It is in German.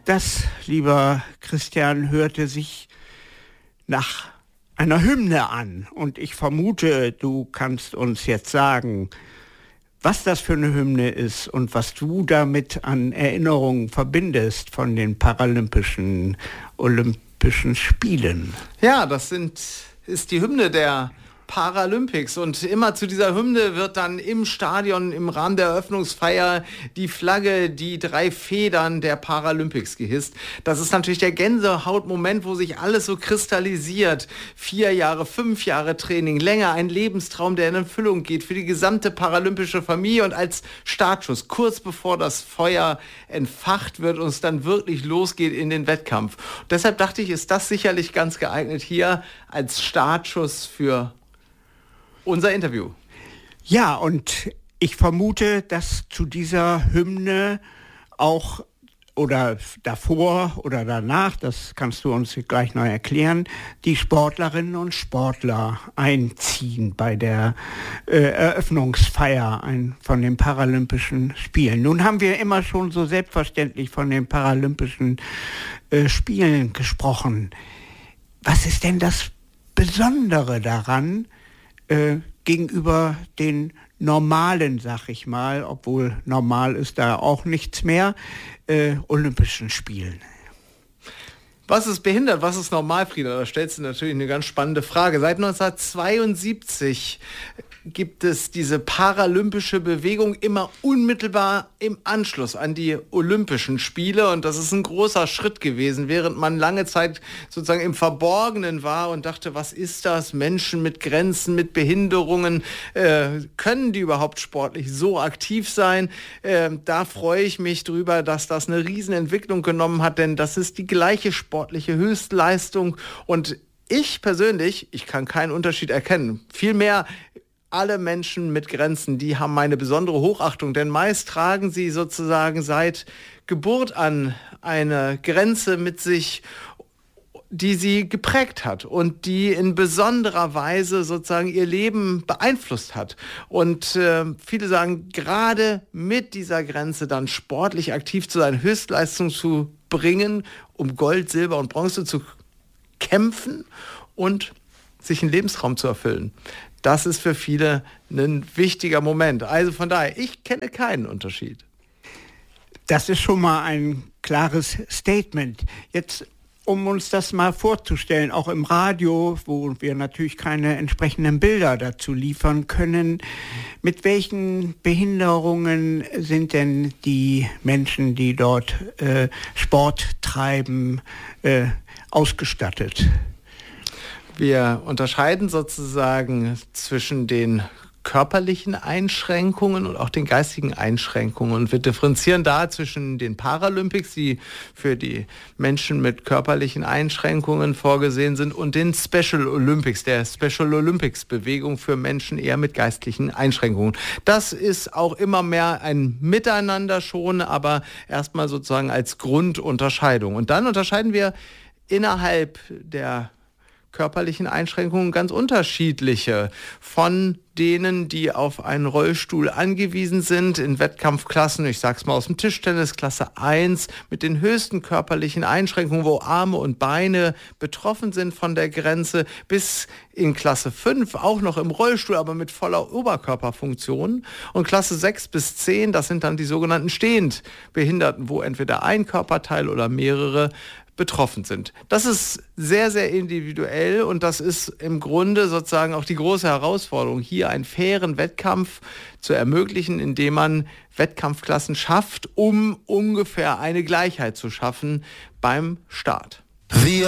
Das, lieber Christian, hörte sich nach einer Hymne an. Und ich vermute, du kannst uns jetzt sagen, was das für eine Hymne ist und was du damit an Erinnerungen verbindest von den Olympischen Spielen. Ja, ist die Hymne der Paralympics und immer zu dieser Hymne wird dann im Stadion im Rahmen der Eröffnungsfeier die Flagge, die 3 Federn der Paralympics gehisst. Das ist natürlich der Gänsehautmoment, wo sich alles so kristallisiert. 4 Jahre, 5 Jahre Training, länger, ein Lebenstraum, der in Erfüllung geht für die gesamte paralympische Familie und als Startschuss, kurz bevor das Feuer entfacht wird und es dann wirklich losgeht in den Wettkampf. Und deshalb dachte ich, ist das sicherlich ganz geeignet hier als Startschuss für unser Interview. Ja, und ich vermute, dass zu dieser Hymne auch oder davor oder danach, das kannst du uns gleich noch erklären, die Sportlerinnen und Sportler einziehen bei der Eröffnungsfeier von den Paralympischen Spielen. Nun haben wir immer schon so selbstverständlich von den Paralympischen Spielen gesprochen. Was ist denn das Besondere daran, gegenüber den normalen, sag ich mal, obwohl normal ist da auch nichts mehr, Olympischen Spielen? Was ist behindert, was ist normal, Frieda? Da stellst du natürlich eine ganz spannende Frage. Seit 1972 gibt es diese paralympische Bewegung immer unmittelbar im Anschluss an die Olympischen Spiele und das ist ein großer Schritt gewesen, während man lange Zeit sozusagen im Verborgenen war und dachte, was ist das? Menschen mit Grenzen, mit Behinderungen, können die überhaupt sportlich so aktiv sein? Da freue ich mich drüber, dass das eine Riesenentwicklung genommen hat, denn das ist die gleiche sportliche Höchstleistung und ich persönlich, ich kann keinen Unterschied erkennen. Vielmehr alle Menschen mit Grenzen, die haben meine besondere Hochachtung, denn meist tragen sie sozusagen seit Geburt an eine Grenze mit sich, die sie geprägt hat und die in besonderer Weise sozusagen ihr Leben beeinflusst hat. Und viele sagen, gerade mit dieser Grenze dann sportlich aktiv zu sein, Höchstleistung zu bringen, um Gold, Silber und Bronze zu kämpfen und sich einen Lebensraum zu erfüllen. Das ist für viele ein wichtiger Moment. Also von daher, ich kenne keinen Unterschied. Das ist schon mal ein klares Statement. Jetzt, um uns das mal vorzustellen, auch im Radio, wo wir natürlich keine entsprechenden Bilder dazu liefern können, mit welchen Behinderungen sind denn die Menschen, die dort Sport treiben, ausgestattet? Wir unterscheiden sozusagen zwischen den körperlichen Einschränkungen und auch den geistigen Einschränkungen. Und wir differenzieren da zwischen den Paralympics, die für die Menschen mit körperlichen Einschränkungen vorgesehen sind, und den Special Olympics, der Special Olympics Bewegung für Menschen eher mit geistlichen Einschränkungen. Das ist auch immer mehr ein Miteinander schon, aber erstmal sozusagen als Grundunterscheidung. Und dann unterscheiden wir innerhalb der körperlichen Einschränkungen ganz unterschiedliche, von denen, die auf einen Rollstuhl angewiesen sind, in Wettkampfklassen, ich sag's mal aus dem Tischtennis, Klasse 1, mit den höchsten körperlichen Einschränkungen, wo Arme und Beine betroffen sind von der Grenze, bis in Klasse 5, auch noch im Rollstuhl, aber mit voller Oberkörperfunktion. Und Klasse 6 bis 10, das sind dann die sogenannten stehend Behinderten, wo entweder ein Körperteil oder mehrere betroffen sind. Das ist sehr, sehr individuell und das ist im Grunde sozusagen auch die große Herausforderung, hier einen fairen Wettkampf zu ermöglichen, indem man Wettkampfklassen schafft, um ungefähr eine Gleichheit zu schaffen beim Start.